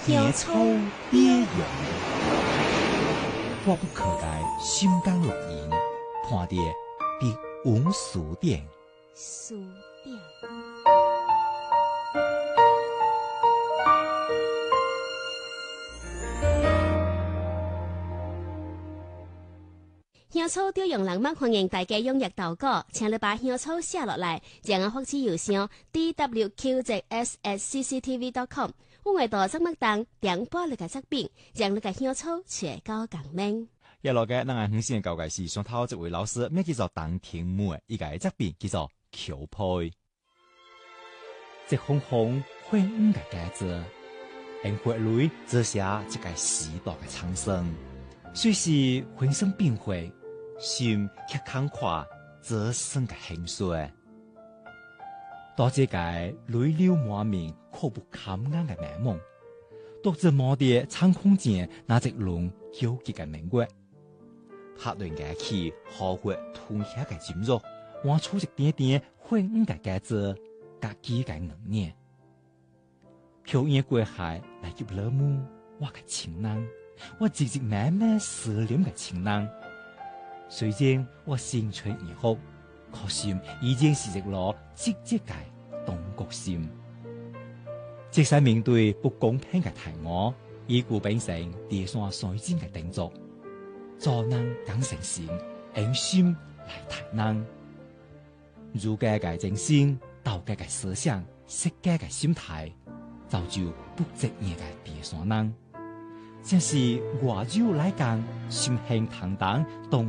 野草野羊，我不可该心甘乐意，看的比文书店。 书店。香草調用浪漫歡迎大家踴躍投稿，請你把香草寫落來，將我發至郵箱 dwq@cctv.com。我會到節目當點播你嘅作品，將你嘅香草傳到共鳴。 一路嘅，咱係很先嘅教界是上頭這位老師，咩叫做當天母嘅一個作品叫做裘配。 這紅紅灰五嘅架子，紅灰裏這寫一個時代嘅蒼生，雖是渾身變灰，心卻慷慨這生嘅興衰。多這個淚流滿面、苦不堪言嘅美夢，獨自摸啲蒼空間那隻龍糾結嘅明月，客亂嘅氣，好血吞下嘅金肉，挖出一點點灰五嘅架子，夾幾嘅硬面，飄逸過海來入了目，我嘅情人，我寂寂慢慢思念嘅情人。雖然我青春已哭，可心已經是一顆積極嘅東國心。即使面對不公平嘅題目，以故變成第三水晶嘅定作，做人講誠信，用心來談人。儒家嘅精神，道家嘅思想，釋家嘅心態，造就不職業嘅第三人。正是外州來講，心興坦蕩，